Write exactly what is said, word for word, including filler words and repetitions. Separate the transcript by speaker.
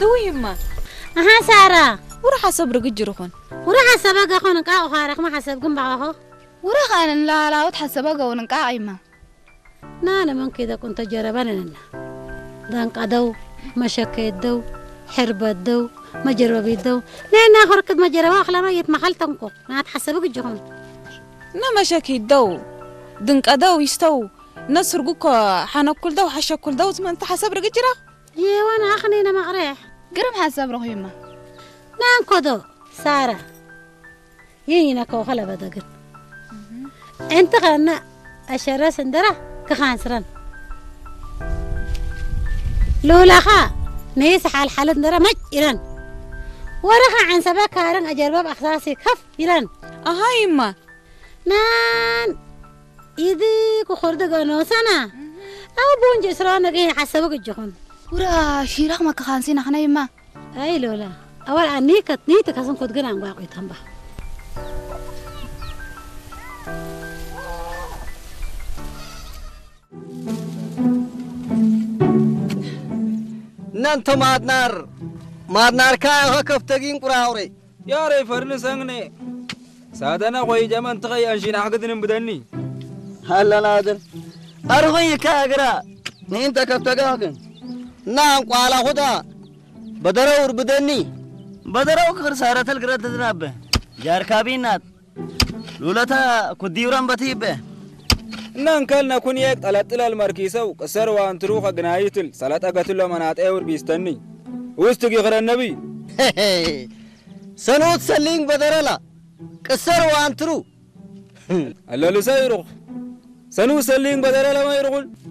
Speaker 1: دوي ما
Speaker 2: أها سارة
Speaker 1: ورا حسب رجج جرخون
Speaker 2: ورا حسب أخونا كا أخارك ما حسب جنب أخو
Speaker 3: ورا خان لا لا وتحسب أخونا كا عيما
Speaker 2: نانا من كذا كنت جربنا لنا دانك أدو مشاكل دو حربة دو مجربة دو لأن آخر كد مجربة أخلا ما يتمحل تنكو ما تحسبك الجهون
Speaker 1: نا مشاكل دو دنك أدو يستو نصر جوكا حنا كل دو حشا كل دو زمان تحسب رجج جرا
Speaker 2: يا وانا أخنينا مغريح
Speaker 3: قرم حسب رهيمة
Speaker 2: نان كدو سارة يينا كو خلا بدقت أنت خلنا أشرة سندرة كخانسران لولا خا نيس حال حالة ندرة مج إيران ورخا عن سبا كارن أجرباب أخصاصي كف إيران
Speaker 1: أهاي ما
Speaker 2: نان إيدي كخورد قانو سنة أو بونج إسرانا جين حسبك الجهون
Speaker 3: ورا شيرخ ما كخانسين أخنا يما
Speaker 2: أي لولا أول عنيكت نيتك أصلا كنت قلنا عن باقي تنبه
Speaker 4: نانتو مادنار مادنار كا كفتقين قراوري
Speaker 5: يا ري فرن سنغني سادنا خوي جمان تغي انشين حقدن بدني
Speaker 4: هلا نادر أرغي كاغرا نين تكفتقاكن نام قالا خدا بدرور بدني بدرو كر سارة القرد تدنابه جار كابينات لولتا كديوران بتيبه
Speaker 5: نان كلنا كون يك طلعت له المركيسو قصر وان تروخ غنايتل صلاه قتل مناط اور بيستني وستغي غير النبي
Speaker 4: سنوت سلين بدرلا قصر وان ترو
Speaker 5: الله لسيرخ سنو سلين بدرلا ما يرغل